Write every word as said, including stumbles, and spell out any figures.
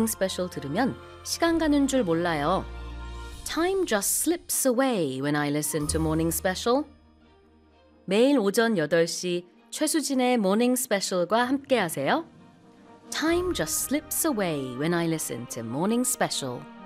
모닝 스페셜 들으면 시간 가는 줄 몰라요. Time just slips away when I listen to morning special. 매일 오전 여덟 시 최수진의 모닝 스페셜과 함께 하세요. Time just slips away when I listen to morning special.